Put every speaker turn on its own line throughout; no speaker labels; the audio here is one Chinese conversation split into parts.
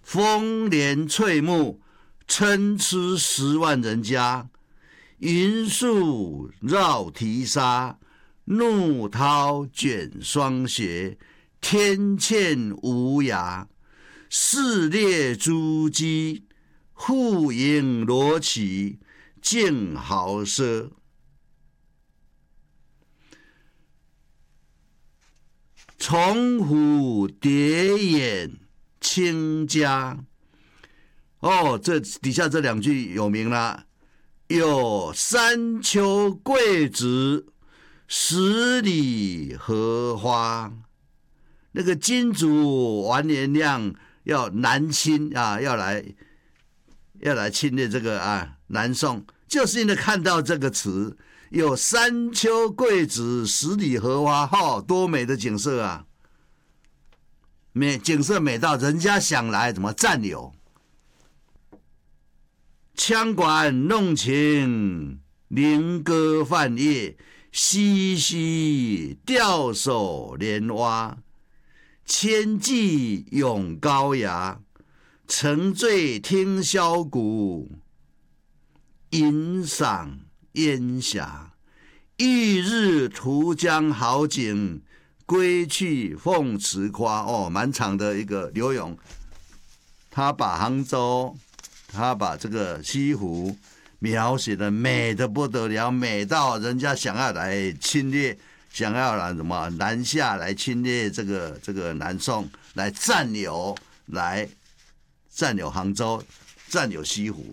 丰年翠幕，参差10万人家。云树绕堤沙，怒涛卷霜雪。天堑无涯，四列珠玑。户盈罗绮，竞豪奢。从虎蝶眼亲家。这底下这2句有名了。有山丘桂直，10里荷花。那个金主完颜亮要南侵啊，要来侵略这个南宋，就是因为看到这个词，有山丘桂直，10里荷花，多美的景色啊！景色美到人家想来怎么占有。羌管弄晴，菱歌泛夜，嬉嬉钓手莲蛙。千骑咏高崖，沉醉听箫鼓。吟赏烟霞，欲日图江好景，归去凤池夸。蛮长的一个柳永，他把杭州，他把这个西湖描写的美得不得了，美到人家想要来侵略，想要来什么南下来侵略这个南宋，来占有杭州，占有西湖。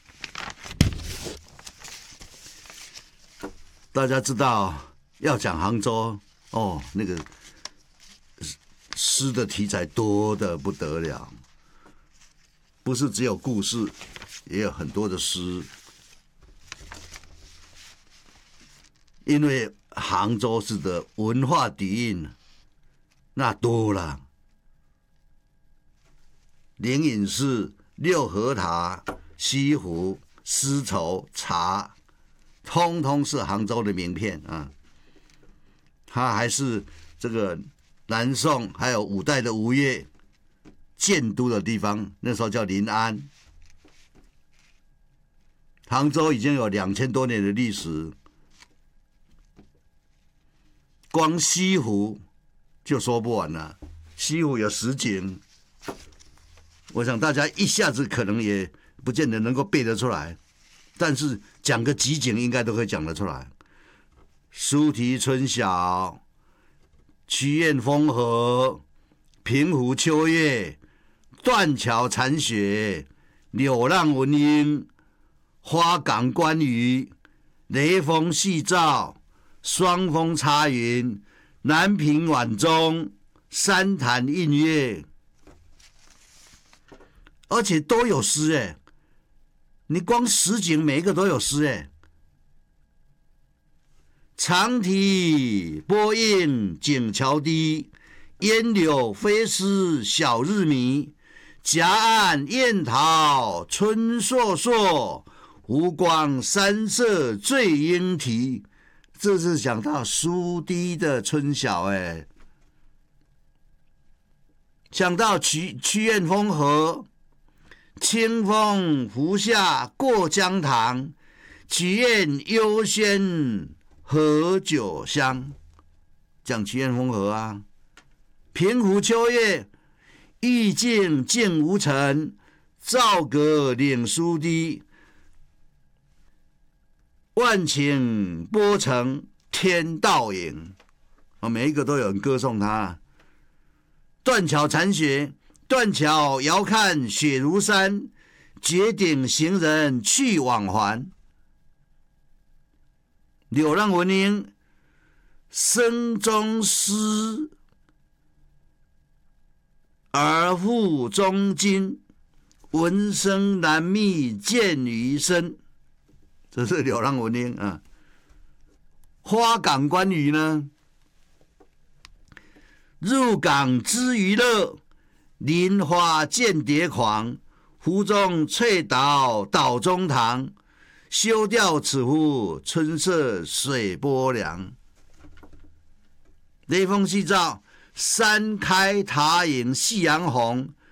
大家知道要讲杭州那个诗的题材多得不得了，不是只有故事，也有很多的诗。因为杭州市的文化底蕴那多了，灵隐寺、六合塔、西湖、丝绸、茶，通通是杭州的名片啊。它还是这个南宋还有5代的吴越建都的地方，那时候叫临安。杭州已经有2000多年的历史，光西湖就说不完了。西湖有10景，我想大家一下子可能也不见得能够背得出来，但是讲个几景应该都可以讲得出来。苏堤春晓，曲院风荷，平湖秋月，断桥残雪，柳浪闻莺，花港观鱼，雷峰夕照，双峰插云，南屏晚钟，三潭映月，而且都有诗你光10景每一个都有诗长堤波映景桥低，烟柳飞丝晓日迷。夹岸燕桃春烁烁，湖光山色醉莺啼。这是讲到苏堤的春晓讲到曲院风荷，清风拂下过江塘，曲院幽轩合酒香，讲曲院风荷啊。平湖秋月，意境静无尘，照阁岭苏堤，万顷波成天道影。每一个都有人歌颂他。断桥残雪，断桥遥看雪如山，绝顶行人去往还。柳浪闻莺，声中诗，而复中金，闻声难觅见于身。这是柳浪闻莺啊。花港观鱼呢？入港知娱乐，林花见蝶狂。湖中翠岛岛中堂，休钓此湖春色水波凉。雷峰夕照，山开塔影夕阳红，